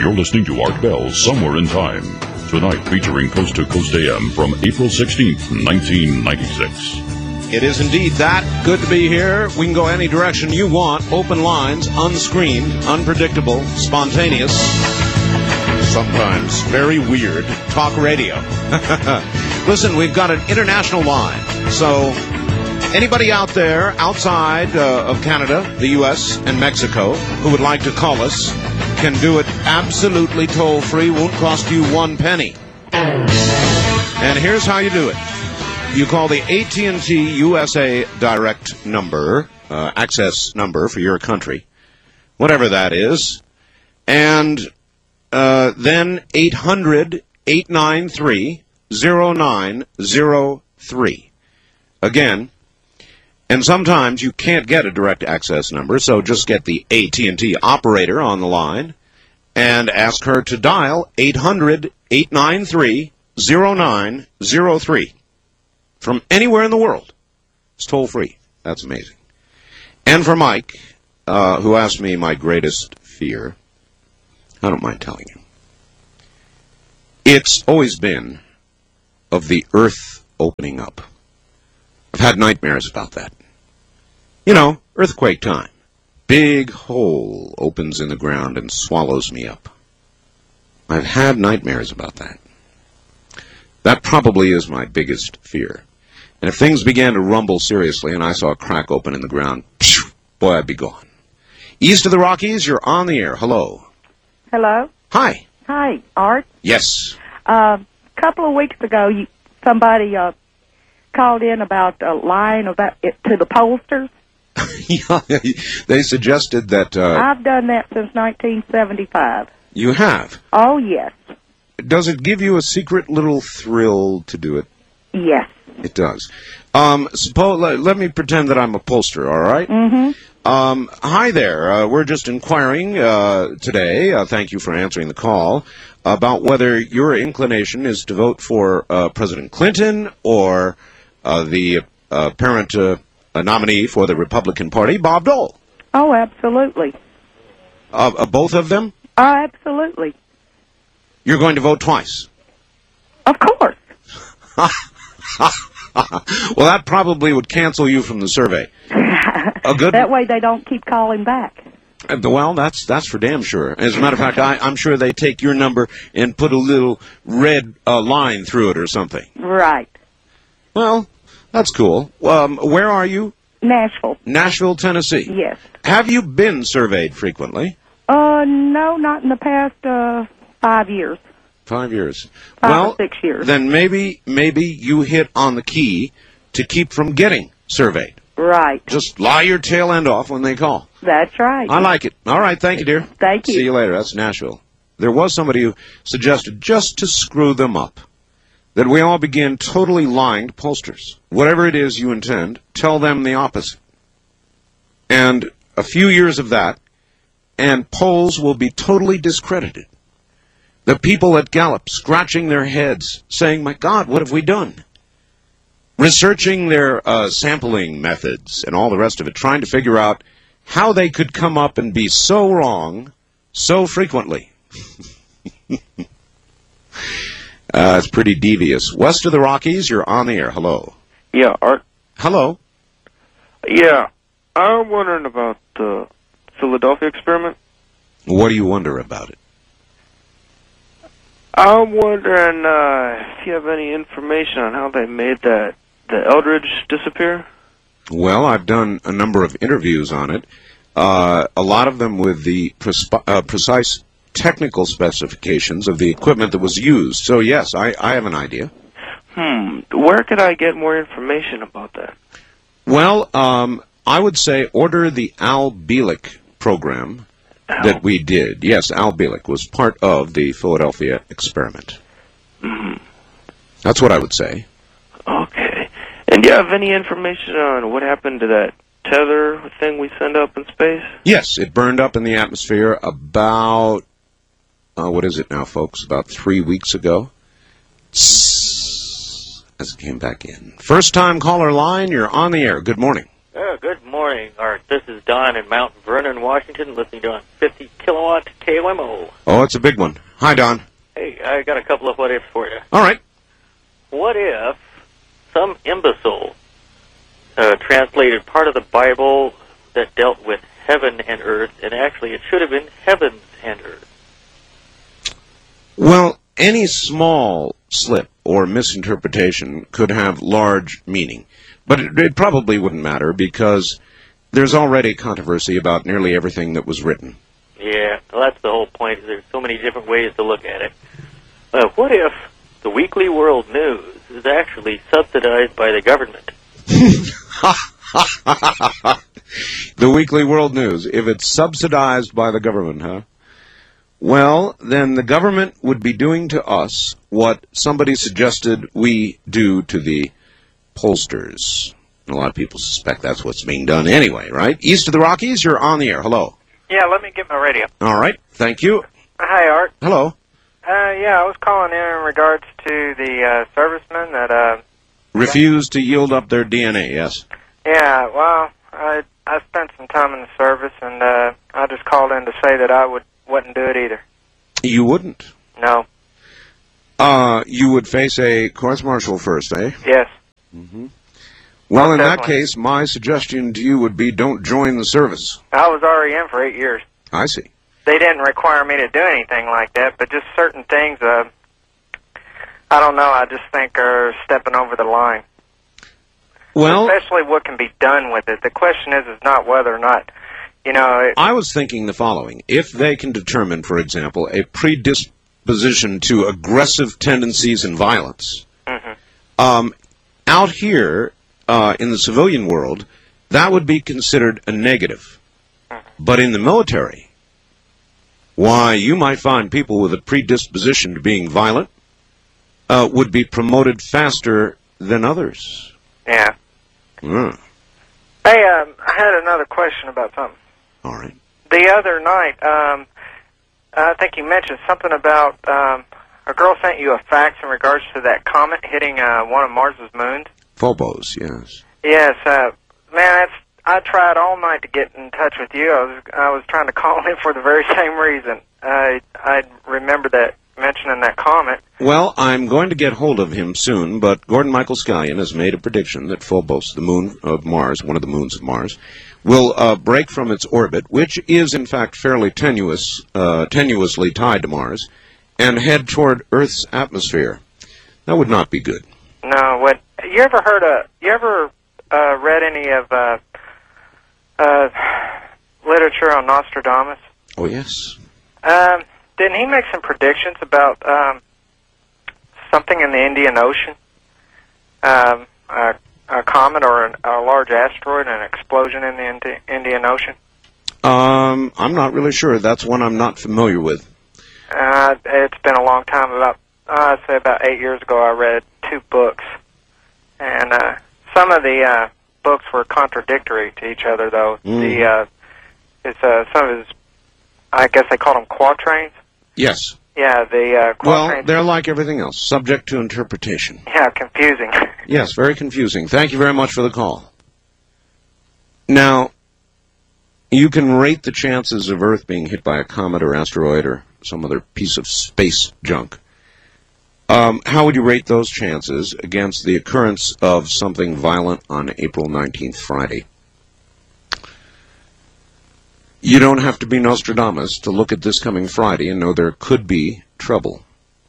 You're listening to Art Bell Somewhere in Time. Tonight featuring Coast to Coast AM from April 16th, 1996. It is indeed that good to be here. We can go any direction you want. Open lines, unscreened, unpredictable, spontaneous, sometimes very weird talk radio. Listen, we've got an international line. So anybody out there outside of Canada, the U.S., and Mexico who would like to call us can do it absolutely toll-free. Won't cost you 1 penny. And here's how you do it. You call the AT&T USA Direct number, access number for your country, whatever that is, and then 800-893-0903. Again, and sometimes you can't get a direct access number, so just get the AT&T operator on the line and ask her to dial 800-893-0903 from anywhere in the world. It's toll-free. That's amazing. And for Mike, who asked me my greatest fear, I don't mind telling you. It's always been of the earth opening up. I've had nightmares about that. You know, earthquake time. Big hole opens in the ground and swallows me up. I've had nightmares about that. That probably is my biggest fear. And if things began to rumble seriously and I saw a crack open in the ground, boy, I'd be gone. East of the Rockies, you're on the air. Hello. Hello? Hi. Hi, Art. Yes. A couple of weeks ago, somebody called in about lying about it to the pollsters. Yeah, they suggested that... I've done that since 1975. You have? Oh, yes. Does it give you a secret little thrill to do it? Yes. It does. Let me pretend that I'm a pollster, all right? Mm-hmm. Hi there. We're just inquiring today, thank you for answering the call, about whether your inclination is to vote for President Clinton or the apparent nominee for the Republican Party, Bob Dole. Oh, absolutely. Both of them? Oh, absolutely. You're going to vote twice? Of course. Well, that probably would cancel you from the survey. That way they don't keep calling back. Well, that's for damn sure. As a matter of fact, I'm sure they take your number and put a little red line through it or something. Right. Well, that's cool. Where are you? Nashville. Nashville, Tennessee. Yes. Have you been surveyed frequently? No, not in the past 5 years. 5 years. 5 or 6 years. Then maybe you hit on the key to keep from getting surveyed. Right. Just lie your tail end off when they call. That's right. I like it. All right, thank you, dear. Thank you. See you later. That's Nashville. There was somebody who suggested, just to screw them up, that we all begin totally lying to pollsters. Whatever it is you intend, tell them the opposite. And a few years of that, and polls will be totally discredited. The people at Gallup scratching their heads, saying, my God, what have we done? Researching their sampling methods and all the rest of it, trying to figure out how they could come up and be so wrong so frequently. It's pretty devious. West of the Rockies, you're on the air. Hello. Yeah, Art. Hello. Yeah, I'm wondering about the Philadelphia experiment. What do you wonder about it? I'm wondering if you have any information on how they made the Eldridge disappear. Well, I've done a number of interviews on it, a lot of them with the precise technical specifications of the equipment that was used. So, yes, I have an idea. Where could I get more information about that? Well, I would say order the Al Bielek program that we did. Yes, Al Bielek was part of the Philadelphia experiment. Mm-hmm. That's what I would say. Okay. And do you have any information on what happened to that tether thing we sent up in space? Yes, it burned up in the atmosphere about, what is it now, folks, about 3 weeks ago. As it came back in. First time caller line, you're on the air. Good morning. Good morning, Art. This is Don in Mount Vernon, Washington, listening to on 50 kilowatt KOMO. Oh, it's a big one. Hi, Don. Hey, I got a couple of what ifs for you. All right. What if some imbecile translated part of the Bible that dealt with heaven and earth, and actually it should have been heavens and earth? Well, any small slip or misinterpretation could have large meaning. But it probably wouldn't matter because there's already controversy about nearly everything that was written. Yeah, well, that's the whole point. There's so many different ways to look at it. What if the Weekly World News is actually subsidized by the government? The Weekly World News, if it's subsidized by the government, huh? Well, then the government would be doing to us what somebody suggested we do to the pollsters. A lot of people suspect that's what's being done anyway, right? East of the Rockies, you're on the air. Hello. Yeah, let me get my radio. All right. Thank you. Hi, Art. Hello. Yeah, I was calling in regards to the servicemen that... Refused to yield up their DNA, yes. Yeah, well, I spent some time in the service, and I just called in to say that I wouldn't do it either. You wouldn't? No. You would face a court-martial first, eh? Yes. Mm-hmm. Well, in that Definitely. case, my suggestion to you would be don't join the service. I was already in for 8 years. I see. They didn't require me to do anything like that, but just certain things, I don't know, I just think are stepping over the line. Well, Especially what can be done with it. The question is not whether or not, you know... I was thinking the following. If they can determine, for example, a predisposition to aggressive tendencies and violence, out here in the civilian world, that would be considered a negative. But in the military, why, you might find people with a predisposition to being violent would be promoted faster than others. Yeah. Mm. Hey, I had another question about something. All right. The other night, I think you mentioned something about a girl sent you a fax in regards to that comet hitting one of Mars's moons. Phobos, yes. Yes, man, I tried all night to get in touch with you. I was trying to call in for the very same reason. I remember that mentioning that comet. Well, I'm going to get hold of him soon, but Gordon Michael Scallion has made a prediction that Phobos, the moon of Mars, one of the moons of Mars, will break from its orbit, which is in fact fairly tenuously tied to Mars, and head toward Earth's atmosphere. That would not be good. No, what you ever read any of literature on Nostradamus? Oh, yes. Didn't he make some predictions about something in the Indian Ocean? A comet or a large asteroid, an explosion in the Indian Ocean? I'm not really sure. That's one I'm not familiar with. It's been a long time. I'd say about 8 years ago, I read 2 books. And some of the books were contradictory to each other, though. Some of his, I guess they called them quatrains. Yes. Yeah, the quatrains. Well, they're like everything else, subject to interpretation. Yeah, confusing. Yes, very confusing. Thank you very much for the call. Now, you can rate the chances of Earth being hit by a comet or asteroid or some other piece of space junk. How would you rate those chances against the occurrence of something violent on April 19th, Friday? You don't have to be Nostradamus to look at this coming Friday and know there could be trouble.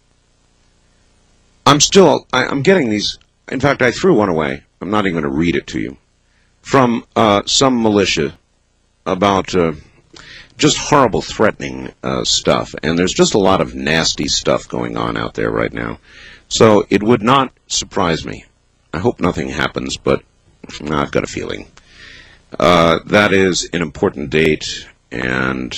I'm getting these. In fact, I threw one away. I'm not even going to read it to you. From some militia about just horrible threatening stuff. And there's just a lot of nasty stuff going on out there right now. So it would not surprise me. I hope nothing happens, but I've got a feeling. That is an important date, and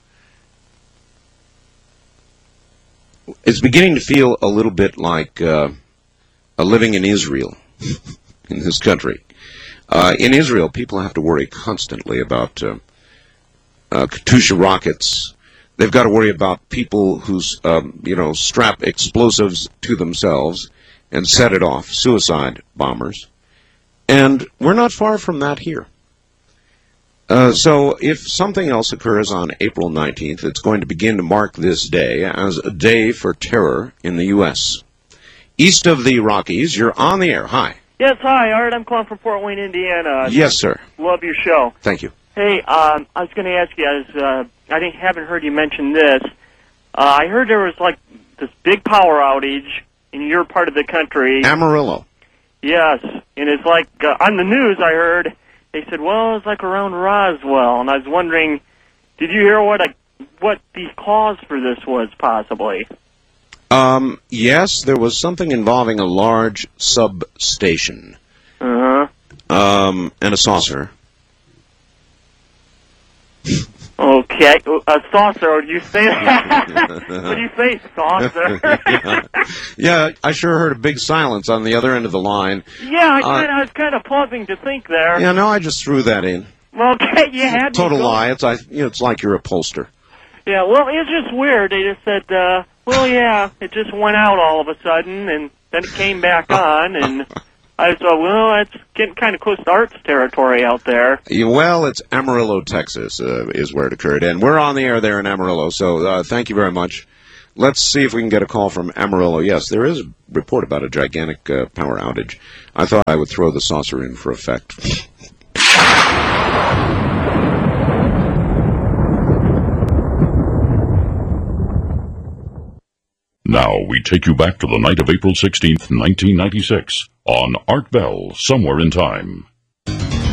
it's beginning to feel a little bit like living in Israel, in this country. In Israel, people have to worry constantly about Katyusha rockets. They've got to worry about people who, strap explosives to themselves and set it off, suicide bombers. And we're not far from that here. So if something else occurs on April 19th, it's going to begin to mark this day as a day for terror in the U.S. East of the Rockies, you're on the air. Hi. Yes, hi, Art. I'm calling from Fort Wayne, Indiana. Yes, sir. Love your show. Thank you. Hey, I was going to ask you, I haven't heard you mention this. I heard there was like this big power outage in your part of the country. Amarillo. Yes, and it's like on the news I heard they said, well, it's like around Roswell, and I was wondering, did you hear what the cause for this was possibly? Yes, there was something involving a large substation. Uh-huh. And a saucer. Okay, a saucer. Would you say that? Would you say saucer? Yeah, I sure heard a big silence on the other end of the line. Yeah, I was kind of pausing to think there. Yeah, no, I just threw that in. Okay, you had Total me lie. It's like you're a pollster. Yeah, well, it's just weird. They just said, well, yeah, it just went out all of a sudden, and then it came back on, and I thought, well, that's getting kind of close to Art's territory out there. Well, it's Amarillo, Texas, is where it occurred, and we're on the air there in Amarillo, so thank you very much. Let's see if we can get a call from Amarillo. Yes, there is a report about a gigantic power outage. I thought I would throw the saucer in for effect. Now we take you back to the night of April 16th, 1996, on Art Bell, Somewhere in Time.